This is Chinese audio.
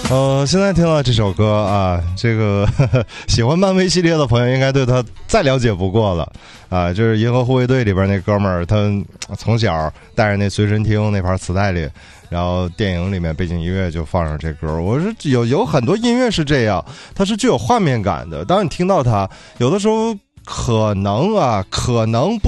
现在听到这首歌啊，这个喜欢漫威系列的朋友应该对他再了解不过了啊，就是《银河护卫队》里边那哥们儿，他从小带着那随身听那盘磁带里，然后电影里面背景音乐就放上这歌。我说有很多音乐是这样，它是具有画面感的。当你听到它，有的时候可能不